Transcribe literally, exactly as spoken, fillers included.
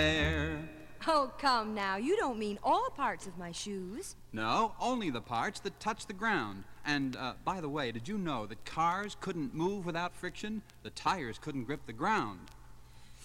Oh, come now. You don't mean all parts of my shoes. No, only the parts that touch the ground. And, uh, by the way, did you know that cars couldn't move without friction? The tires couldn't grip the ground.